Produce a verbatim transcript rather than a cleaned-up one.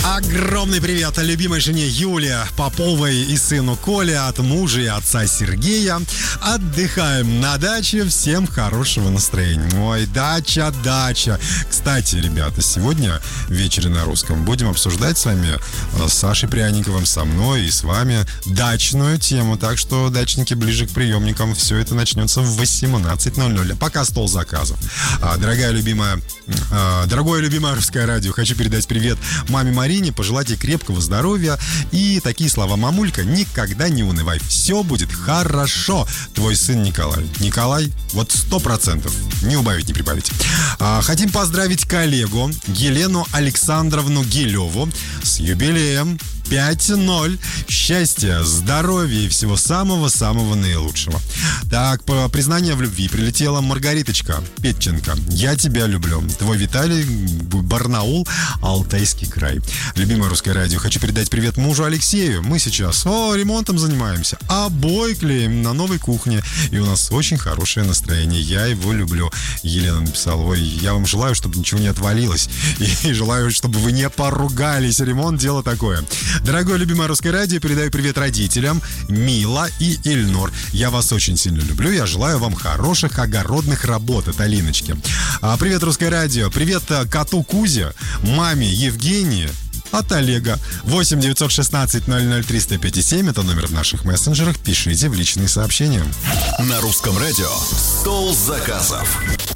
Огромный привет любимой жене Юле Поповой и сыну Коле от мужа и отца Сергея. Отдыхаем на даче. Всем хорошего настроения. Ой, дача, дача. Кстати, ребята, сегодня в вечере на русском будем обсуждать с вами, с Сашей Пряниковым, со мной и с вами дачную тему. Так что, дачники, ближе к приемникам. Все это начнется в восемнадцать ноль ноль. Пока стол заказов. Дорогая любимая, дорогое любимое русское радио, хочу передать привет маме Марине, пожелать ей крепкого здоровья и такие слова: мамулька, никогда не унывай, все будет хорошо. Твой сын Николай. Николай, вот сто процентов, не убавить, не прибавить. А, хотим поздравить коллегу Елену Александровну Гилеву с юбилеем. пять ноль. Счастья, здоровья и всего самого-самого наилучшего. Так, по признанию в любви прилетела Маргариточка Петченко. Я тебя люблю. Твой Виталий, Барнаул, Алтайский край. Любимое русское радио, хочу передать привет мужу Алексею. Мы сейчас о, ремонтом занимаемся, обои клеим на новой кухне. И у нас очень хорошее настроение. Я его люблю. Елена написала: ой, я вам желаю, чтобы ничего не отвалилось. И желаю, чтобы вы не поругались. Ремонт — дело такое. Дорогое любимое русское радио, передаю привет родителям Мила и Ильнур. Я вас очень сильно люблю. Я желаю вам хороших огородных работ от Алиночки. А, привет, русское радио. Привет коту Кузе, маме Евгении от Олега. восемь девятьсот шестнадцать ноль ноль триста пятьдесят семь. Это номер в наших мессенджерах. Пишите в личные сообщения. На русском радио «Стол заказов».